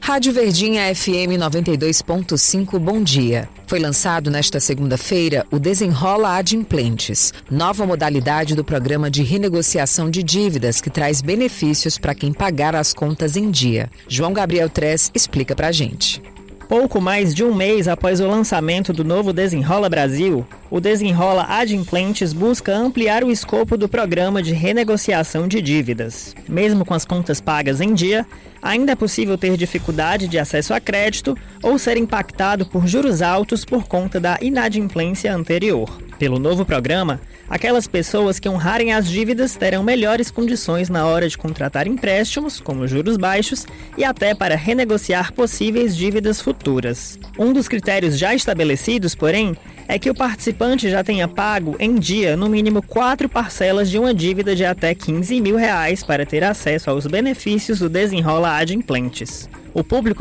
Rádio Verdinha FM 92.5, bom dia. Foi lançado nesta segunda-feira o Desenrola Adimplentes, nova modalidade do programa de renegociação de dívidas que traz benefícios para quem pagar as contas em dia. João Gabriel Tres explica pra gente. Pouco mais de um mês após o lançamento do novo Desenrola Brasil, o Desenrola Adimplentes busca ampliar o escopo do programa de renegociação de dívidas. Mesmo com as contas pagas em dia, ainda é possível ter dificuldade de acesso a crédito ou ser impactado por juros altos por conta da inadimplência anterior. Pelo novo programa, aquelas pessoas que honrarem as dívidas terão melhores condições na hora de contratar empréstimos, como juros baixos, e até para renegociar possíveis dívidas futuras. Um dos critérios já estabelecidos, porém, é que o participante já tenha pago em dia no mínimo 4 parcelas de uma dívida de até R$15 mil para ter acesso aos benefícios do Desenrola Adimplentes. O público